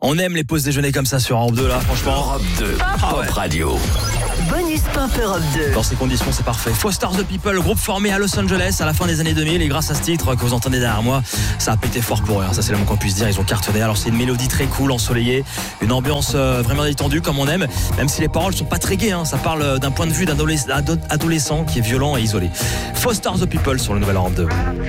On aime les pauses déjeuner comme ça sur Europe 2 là, franchement. Europe 2, Pop Radio. Bonus Pop Europe 2. Dans ces conditions, c'est parfait. Foster the People, groupe formé à Los Angeles à la fin des années 2000, et grâce à ce titre que vous entendez derrière moi, ça a pété fort pour eux. Ça, c'est le moins qu'on puisse dire. Ils ont cartonné. Alors, c'est une mélodie très cool, ensoleillée, une ambiance vraiment détendue comme on aime, même si les paroles sont pas très gaies. Ça parle d'un point de vue d'adolescent qui est violent et isolé. Foster the People sur le nouvel Europe 2.